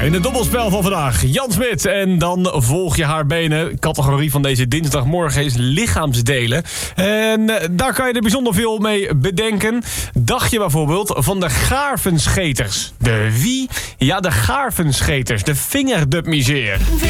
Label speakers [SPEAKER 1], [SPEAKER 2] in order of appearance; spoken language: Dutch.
[SPEAKER 1] in het dobbelspel van vandaag. Jan Smit en dan volg je haar benen. Categorie van deze dinsdagmorgen is lichaamsdelen. En daar kan je er bijzonder veel mee bedenken. Dacht je bijvoorbeeld van de gaarvenscheters? De wie? Ja, de gaarvenscheters. De vingerdubmiseer.